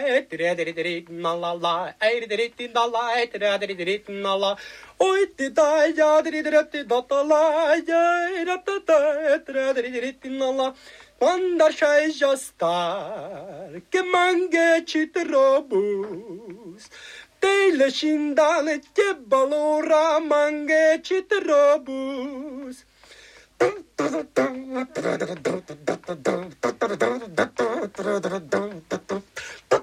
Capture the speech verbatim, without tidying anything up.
e tre tre tre la la e tre tre la e tre tre la oi ti dai ya tre tre da la ya ra ta ta tre tre la quando c'hai già star che mangia citrobus te le scindane che valora mangia citrobus